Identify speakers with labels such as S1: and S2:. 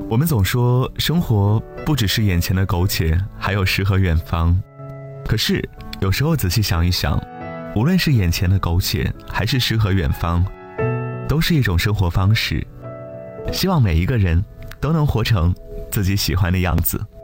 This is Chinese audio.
S1: 我们总说生活不只是眼前的苟且，还有诗和远方。可是有时候仔细想一想，无论是眼前的苟且还是诗和远方，都是一种生活方式。希望每一个人都能活成自己喜欢的样子。